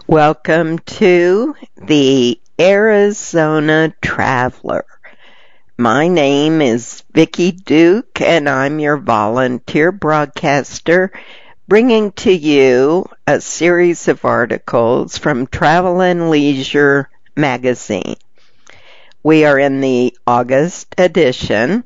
Welcome to the Arizona Traveler. My name is Vicki Duke, and I'm your volunteer broadcaster, bringing to you a series of articles from Travel and Leisure magazine. We are in the August edition.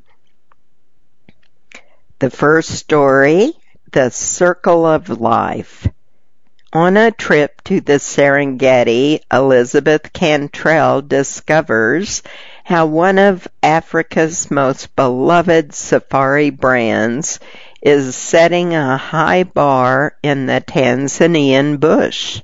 The first story, The Circle of Life. On a trip to the Serengeti, Elizabeth Cantrell discovers how one of Africa's most beloved safari brands is setting a high bar in the Tanzanian bush.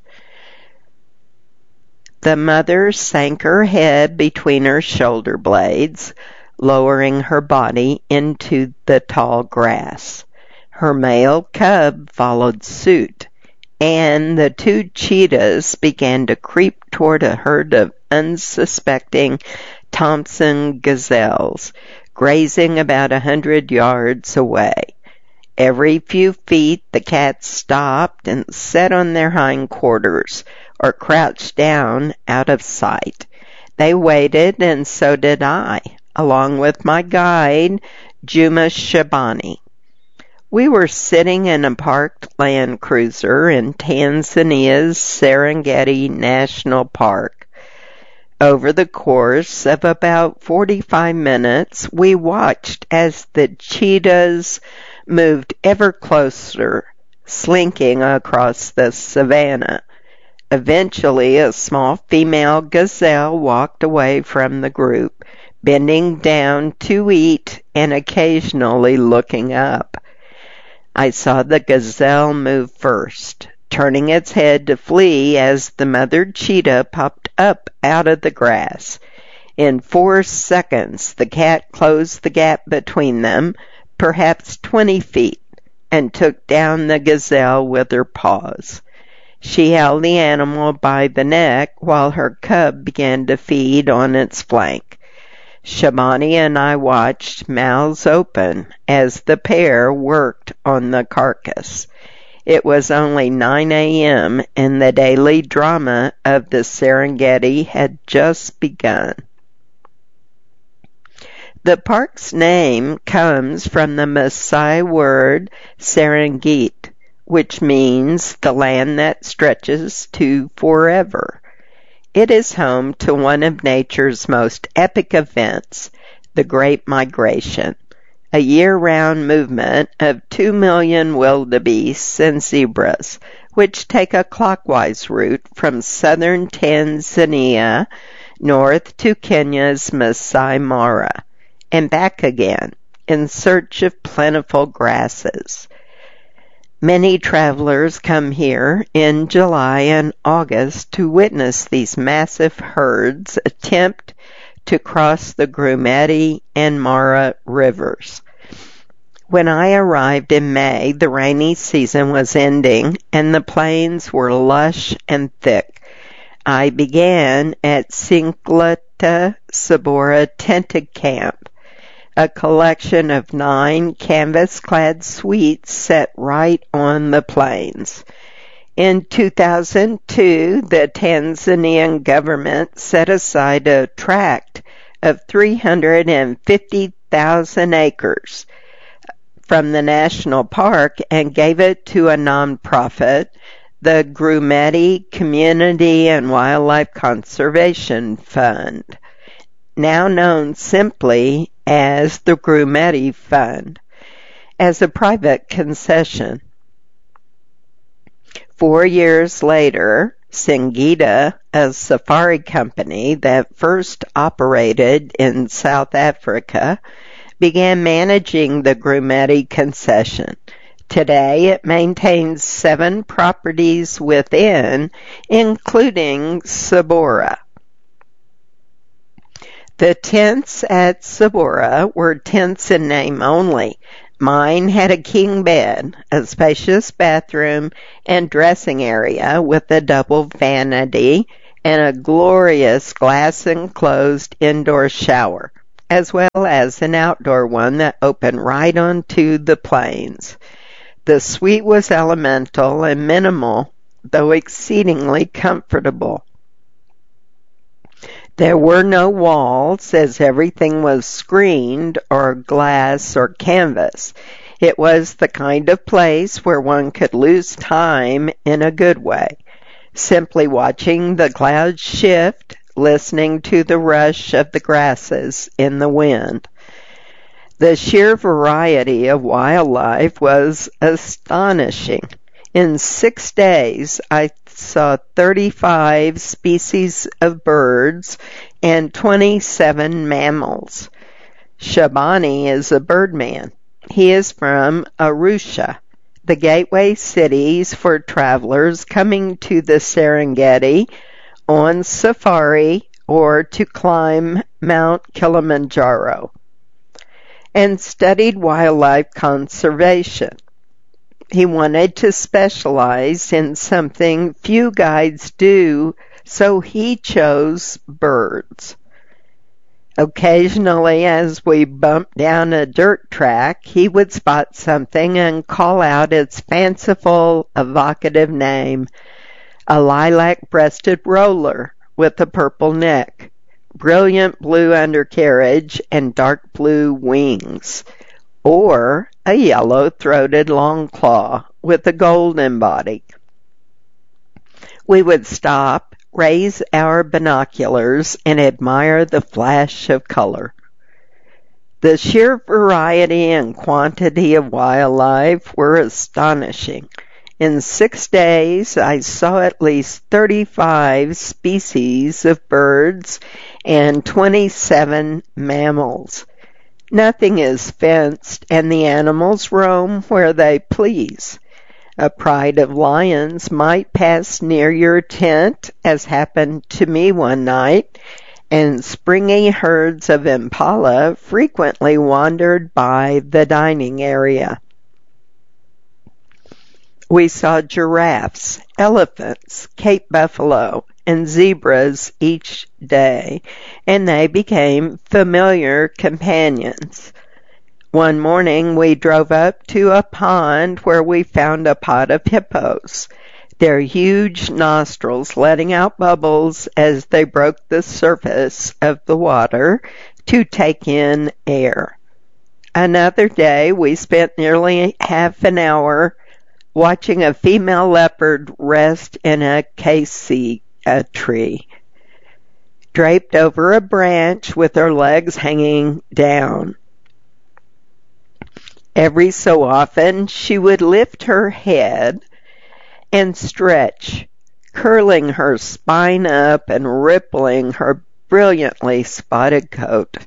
The mother sank her head between her shoulder blades, lowering her body into the tall grass. Her male cub followed suit, and the two cheetahs began to creep toward a herd of unsuspecting Thompson gazelles, grazing about 100 yards away. Every few feet the cats stopped and sat on their hindquarters or crouched down out of sight. They waited, and so did I, along with my guide, Juma Shabani. We were sitting in a parked Land Cruiser in Tanzania's Serengeti National Park. Over the course of about 45 minutes, we watched as the cheetahs moved ever closer, slinking across the savanna. Eventually, a small female gazelle walked away from the group, bending down to eat and occasionally looking up. I saw the gazelle move first, turning its head to flee as the mother cheetah popped up out of the grass. In 4 seconds, the cat closed the gap between them, perhaps 20 feet, and took down the gazelle with her paws. She held the animal by the neck while her cub began to feed on its flank. Shabani and I watched, mouths open, as the pair worked on the carcass. It was only 9 a.m., and the daily drama of the Serengeti had just begun. The park's name comes from the Maasai word Serengit, which means the land that stretches to forever. It is home to one of nature's most epic events, the Great Migration, a year-round movement of 2 million wildebeests and zebras, which take a clockwise route from southern Tanzania north to Kenya's Masai Mara, and back again in search of plentiful grasses. Many travelers come here in July and August to witness these massive herds attempt to cross the Grumeti and Mara rivers. When I arrived in May, the rainy season was ending and the plains were lush and thick. I began at Singleta Sabora Tented Camp, a collection of 9 canvas-clad suites set right on the plains. In 2002, the Tanzanian government set aside a tract of 350,000 acres from the national park and gave it to a nonprofit, the Grumeti Community and Wildlife Conservation Fund, now known simply as the Grumeti Fund, as a private concession. 4 years later, Singida, a safari company that first operated in South Africa, began managing the Grumeti concession. Today, it maintains 7 properties within, including Sabora. The tents at Sabora were tents in name only. Mine had a king bed, a spacious bathroom and dressing area with a double vanity, and a glorious glass-enclosed indoor shower, as well as an outdoor one that opened right onto the plains. The suite was elemental and minimal, though exceedingly comfortable. There were no walls, as everything was screened or glass or canvas. It was the kind of place where one could lose time in a good way, simply watching the clouds shift, listening to the rush of the grasses in the wind. The sheer variety of wildlife was astonishing. In 6 days, I saw 35 species of birds and 27 mammals. Shabani is a birdman. He is from Arusha, the gateway cities for travelers coming to the Serengeti on safari or to climb Mount Kilimanjaro, and studied wildlife conservation. He wanted to specialize in something few guides do, so he chose birds. Occasionally, as we bumped down a dirt track, he would spot something and call out its fanciful, evocative name: a lilac-breasted roller with a purple neck, brilliant blue undercarriage, and dark blue wings, or a yellow-throated longclaw with a golden body. We would stop, raise our binoculars, and admire the flash of color. The sheer variety and quantity of wildlife were astonishing. In 6 days, I saw at least 35 species of birds and 27 mammals. Nothing is fenced, and the animals roam where they please. A pride of lions might pass near your tent, as happened to me one night, and springy herds of impala frequently wandered by the dining area. We saw giraffes, elephants, Cape buffalo, and zebras each day, and they became familiar companions. One morning we drove up to a pond where we found a pod of hippos, their huge nostrils letting out bubbles as they broke the surface of the water to take in air. Another day we spent nearly half an hour watching a female leopard rest in a acacia tree, draped over a branch with her legs hanging down. Every so often she would lift her head and stretch, curling her spine up and rippling her brilliantly spotted coat.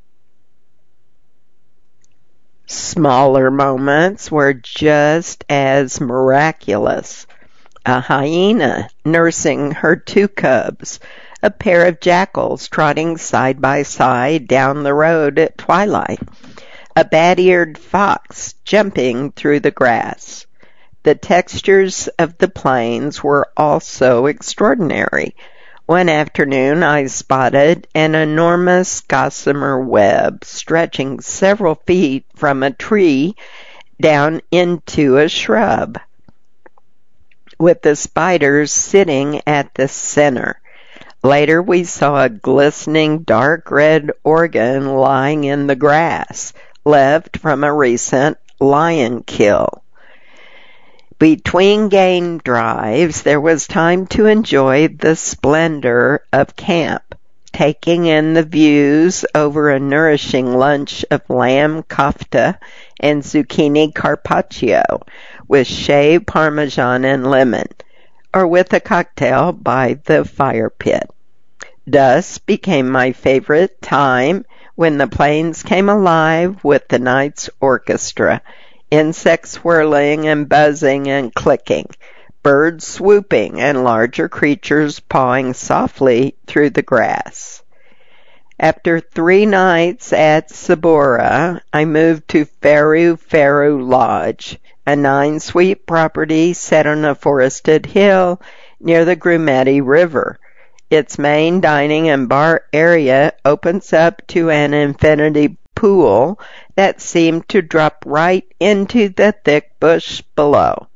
Smaller moments were just as miraculous. A hyena nursing her 2 cubs, a pair of jackals trotting side by side down the road at twilight, a bat-eared fox jumping through the grass. The textures of the plains were also extraordinary. One afternoon I spotted an enormous gossamer web stretching several feet from a tree down into a shrub, with the spiders sitting at the center. Later we saw a glistening dark red organ lying in the grass, left from a recent lion kill. Between game drives, there was time to enjoy the splendor of camp, taking in the views over a nourishing lunch of lamb kofta and zucchini carpaccio with shaved parmesan and lemon, or with a cocktail by the fire pit. Dusk became my favorite time when the plains came alive with the night's orchestra, insects whirling and buzzing and clicking, birds swooping and larger creatures pawing softly through the grass. After 3 nights at Sabora, I moved to Faru Faru Lodge, a 9-suite property set on a forested hill near the Grumeti River. Its main dining and bar area opens up to an infinity pool that seemed to drop right into the thick bush below.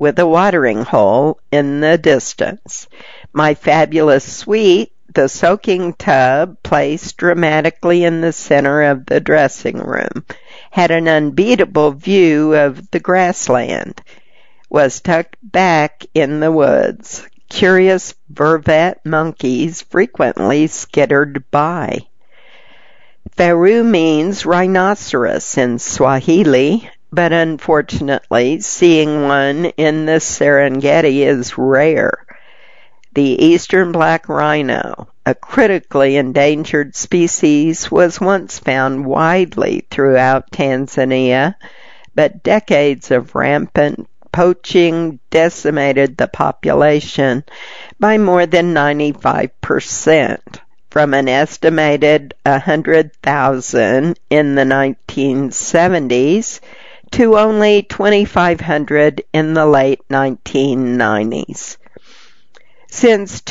with a watering hole in the distance. My fabulous suite, the soaking tub placed dramatically in the center of the dressing room, had an unbeatable view of the grassland, was tucked back in the woods. Curious vervet monkeys frequently skittered by. Faru means rhinoceros in Swahili, but unfortunately, seeing one in the Serengeti is rare. The eastern black rhino, a critically endangered species, was once found widely throughout Tanzania, but decades of rampant poaching decimated the population by more than 95%, from an estimated 100,000 in the 1970s to only 2,500 in the late 1990s. Since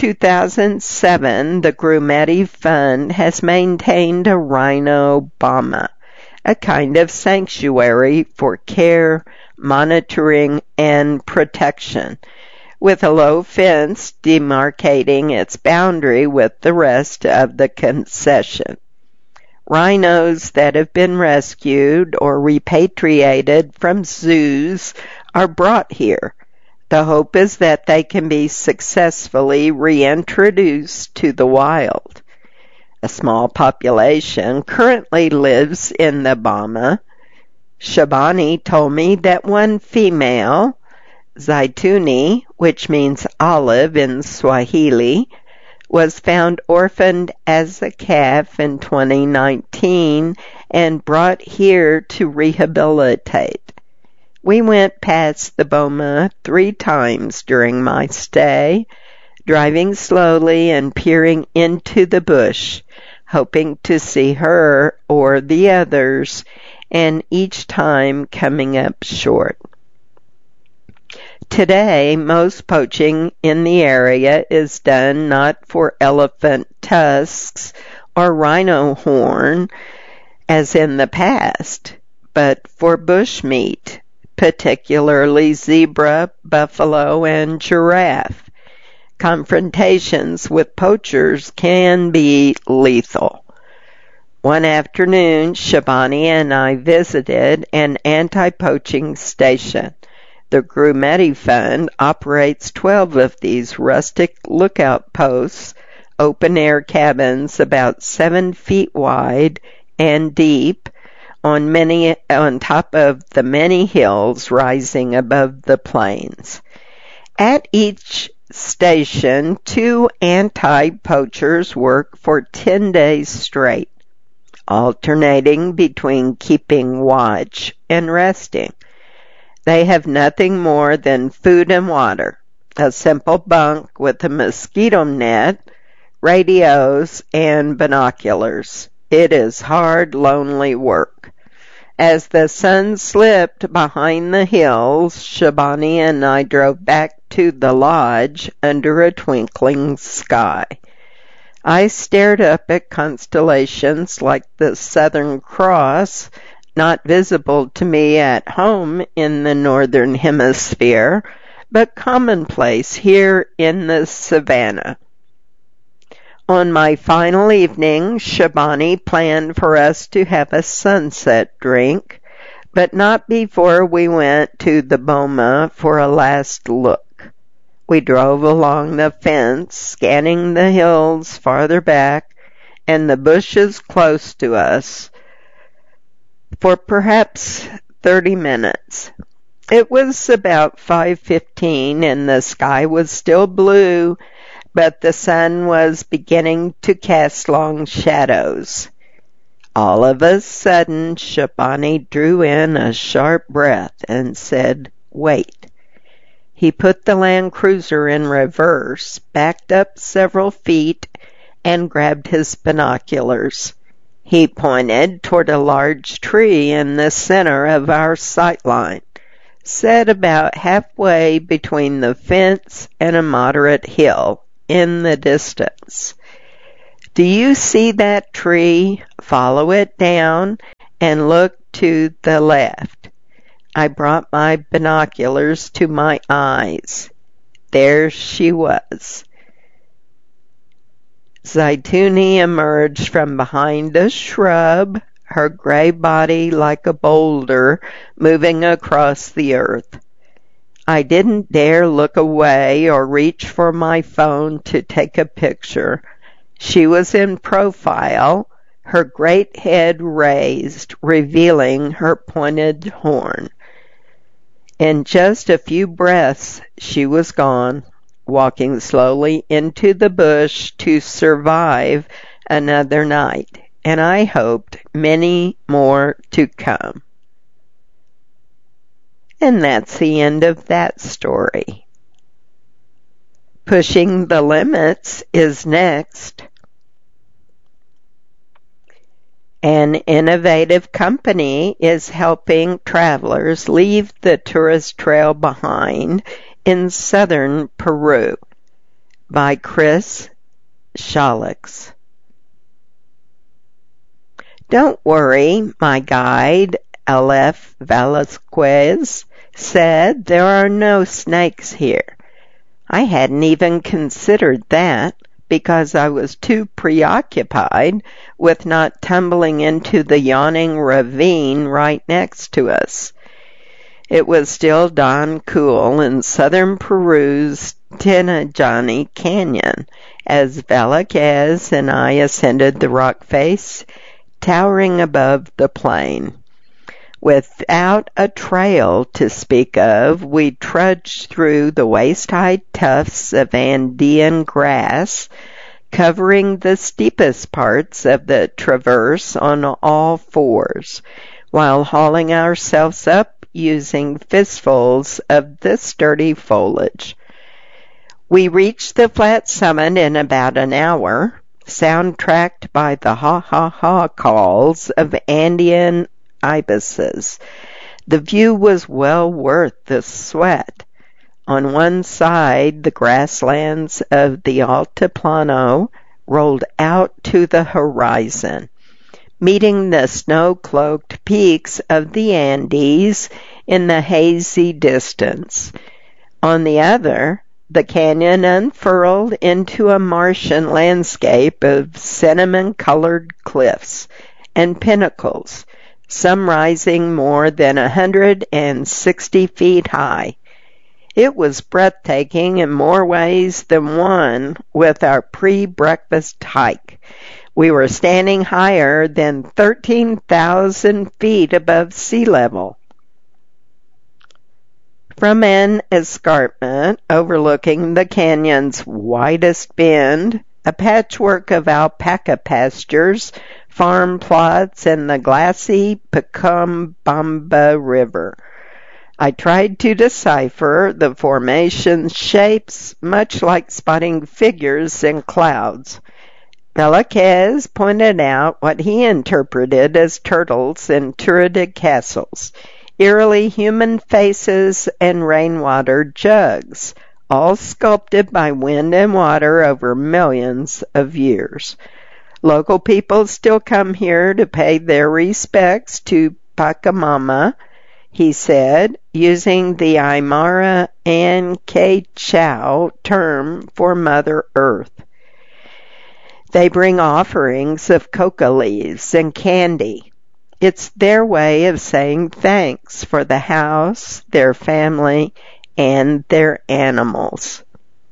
2007, the Grumeti Fund has maintained a rhino boma, a kind of sanctuary for care, monitoring, and protection, with a low fence demarcating its boundary with the rest of the concession. Rhinos that have been rescued or repatriated from zoos are brought here. The hope is that they can be successfully reintroduced to the wild. A small population currently lives in the boma. Shabani told me that one female, Zaituni, which means olive in Swahili, was found orphaned as a calf in 2019 and brought here to rehabilitate. We went past the boma 3 times during my stay, driving slowly and peering into the bush, hoping to see her or the others, and each time coming up short. Today, most poaching in the area is done not for elephant tusks or rhino horn, as in the past, but for bush meat, particularly zebra, buffalo, and giraffe. Confrontations with poachers can be lethal. One afternoon, Shabani and I visited an anti-poaching station. The Grumeti Fund operates 12 of these rustic lookout posts, open-air cabins about 7 feet wide and deep, on top of the many hills rising above the plains. At each station, 2 anti-poachers work for 10 days straight, alternating between keeping watch and resting. They have nothing more than food and water, a simple bunk with a mosquito net, radios, and binoculars. It is hard, lonely work. As the sun slipped behind the hills, Shabani and I drove back to the lodge under a twinkling sky. I stared up at constellations like the Southern Cross, not visible to me at home in the Northern Hemisphere, but commonplace here in the savannah. On my final evening, Shabani planned for us to have a sunset drink, but not before we went to the boma for a last look. We drove along the fence, scanning the hills farther back and the bushes close to us for perhaps 30 minutes. It was about 5:15 and the sky was still blue, but the sun was beginning to cast long shadows. All of a sudden, Shabani drew in a sharp breath and said, "Wait." He put the Land Cruiser in reverse, backed up several feet, and grabbed his binoculars. He pointed toward a large tree in the center of our sight line, set about halfway between the fence and a moderate hill in the distance. "Do you see that tree? Follow it down and look to the left." I brought my binoculars to my eyes. There she was. Zaytouni emerged from behind a shrub, her gray body like a boulder moving across the earth. I didn't dare look away or reach for my phone to take a picture. She was in profile, her great head raised, revealing her pointed horn. In just a few breaths, she was gone, walking slowly into the bush to survive another night, and I hoped many more to come. And that's the end of that story. Pushing the Limits is next. An innovative company is helping travelers leave the tourist trail behind in southern Peru, by Chris Shalix. Don't worry, my guide, Aleph Velasquez, said there are no snakes here. I hadn't even considered that, because I was too preoccupied with not tumbling into the yawning ravine right next to us. It was still dawn cool in southern Peru's Tinajani Canyon as Velasquez and I ascended the rock face, towering above the plain. Without a trail to speak of, we trudged through the waist-high tufts of Andean grass, covering the steepest parts of the traverse on all fours, while hauling ourselves up using fistfuls of the sturdy foliage. We reached the flat summit in about an hour, soundtracked by the ha-ha-ha calls of Andean ibises. The view was well worth the sweat. On one side, the grasslands of the Altiplano rolled out to the horizon, meeting the snow-cloaked peaks of the Andes in the hazy distance. On the other, the canyon unfurled into a Martian landscape of cinnamon-colored cliffs and pinnacles, some rising more than 160 feet high. It was breathtaking in more ways than one with our pre-breakfast hike. We were standing higher than 13,000 feet above sea level. From an escarpment overlooking the canyon's widest bend, a patchwork of alpaca pastures, farm plots, and the glassy Pacambamba River. I tried to decipher the formation's shapes, much like spotting figures in clouds. Velasquez pointed out what he interpreted as turtles in turreted castles, eerily human faces, and rainwater jugs, all sculpted by wind and water over millions of years. Local people still come here to pay their respects to Pachamama, he said, using the Aymara and Quechua term for Mother Earth. They bring offerings of coca leaves and candy. It's their way of saying thanks for the house, their family, and their animals.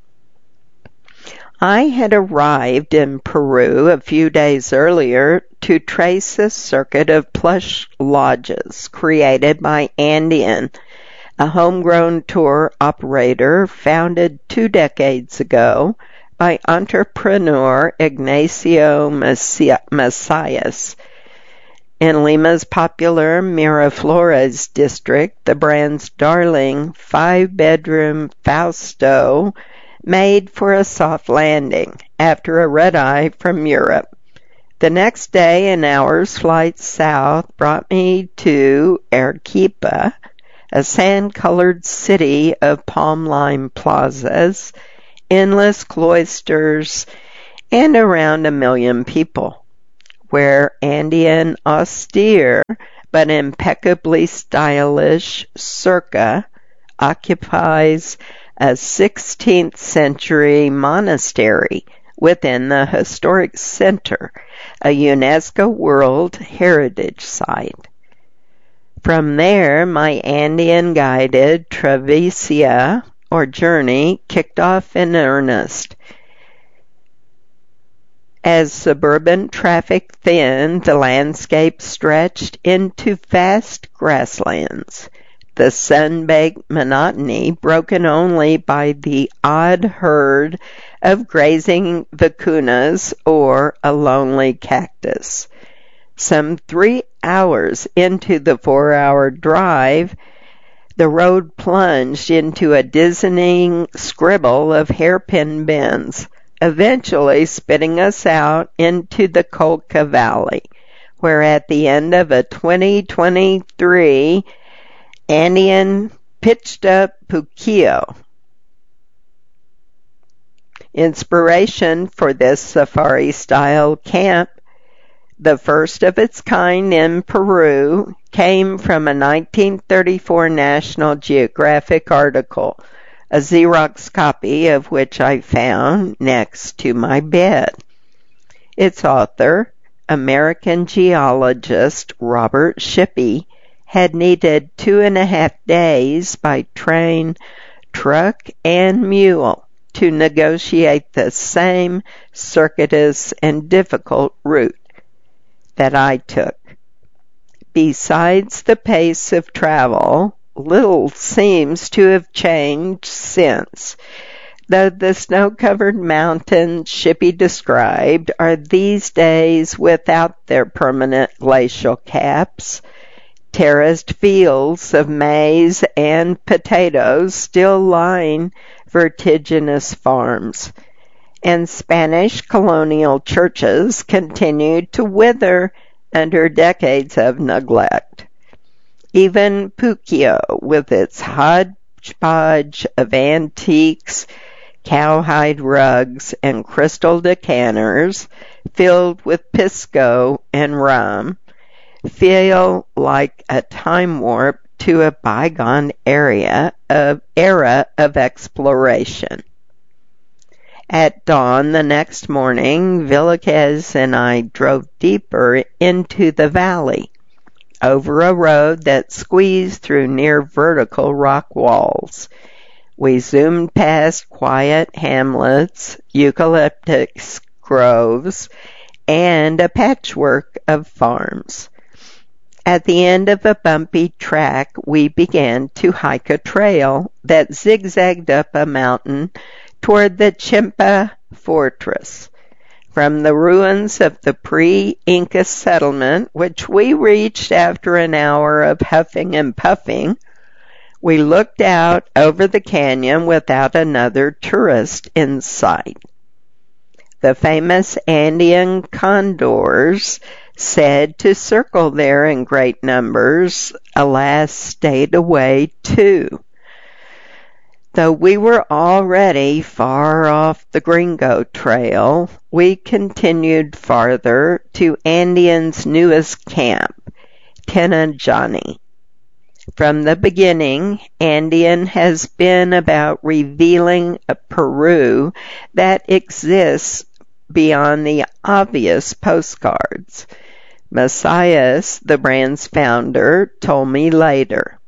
I had arrived in Peru a few days earlier to trace a circuit of plush lodges created by Andean, a homegrown tour operator founded 2 decades ago by entrepreneur Ignacio Macias. In Lima's popular Miraflores district, the brand's darling 5-bedroom Fausto made for a soft landing after a red-eye from Europe. The next day, an hour's flight south brought me to Arequipa, a sand-colored city of palm lime plazas, endless cloisters, and around 1 million people, where Andean austere but impeccably stylish Circa occupies a 16th century monastery within the historic center, a UNESCO World Heritage Site. From there, my Andean-guided travesía, or journey, kicked off in earnest. As suburban traffic thinned, the landscape stretched into vast grasslands, the sun-baked monotony broken only by the odd herd of grazing vicuñas or a lonely cactus. Some 3 hours into the 4-hour drive, the road plunged into a dizzying scribble of hairpin bends, eventually spitting us out into the Colca Valley, where at the end of a 2023 Andean pitched-up Puquio. Inspiration for this safari-style camp, the first of its kind in Peru, came from a 1934 National Geographic article, a Xerox copy of which I found next to my bed. Its author, American geologist Robert Shippey, had needed 2.5 days by train, truck, and mule to negotiate the same circuitous and difficult route that I took. Besides the pace of travel, little seems to have changed since, though the snow-covered mountains Shippey described are these days without their permanent glacial caps. Terraced fields of maize and potatoes still line vertiginous farms, and Spanish colonial churches continued to wither under decades of neglect. Even Puquio, with its hodgepodge of antiques, cowhide rugs, and crystal decanters filled with pisco and rum, feel like a time warp to a bygone era of exploration. At dawn the next morning, Villegas and I drove deeper into the valley, over a road that squeezed through near vertical rock walls. We zoomed past quiet hamlets, eucalyptus groves, and a patchwork of farms. At the end of a bumpy track, we began to hike a trail that zigzagged up a mountain toward the Chimpa fortress. From the ruins of the pre-Inca settlement, which we reached after an hour of huffing and puffing, we looked out over the canyon without another tourist in sight. The famous Andean condors, said to circle there in great numbers, alas, stayed away too. Though we were already far off the Gringo Trail, we continued farther to Andean's newest camp, Tinajani. From the beginning, Andean has been about revealing a Peru that exists beyond the obvious postcards. Messias, the brand's founder, told me later.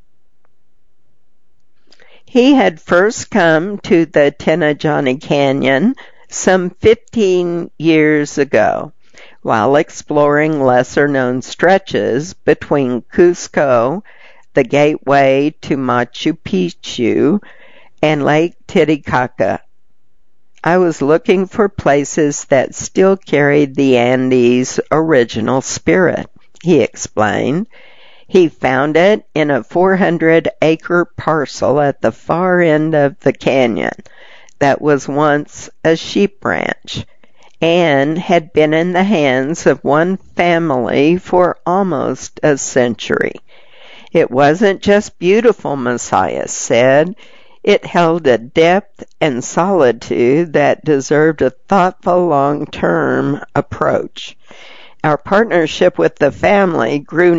He had first come to the Tinajani Canyon some 15 years ago, while exploring lesser-known stretches between Cusco, the gateway to Machu Picchu, and Lake Titicaca. I was looking for places that still carried the Andes' original spirit, he explained. He found it in a 400-acre parcel at the far end of the canyon that was once a sheep ranch and had been in the hands of one family for almost a century. It wasn't just beautiful, Messiah said. It held a depth and solitude that deserved a thoughtful long-term approach. Our partnership with the family grew